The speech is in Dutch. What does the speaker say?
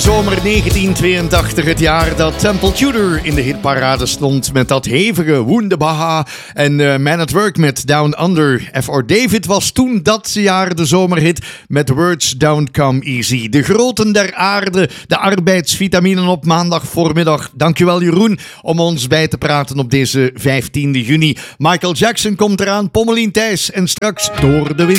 Zomer 1982, het jaar dat Temple Tudor in de hitparade stond met dat hevige Wunderbaha en Man at Work met Down Under. F.R. David was toen dat jaar de zomerhit met Words Don't Come Easy. De groten der aarde, de arbeidsvitaminen op maandag voormiddag. Dankjewel Jeroen om ons bij te praten op deze 15e juni. Michael Jackson komt eraan, Pommelien Thijs en straks Door de Wind.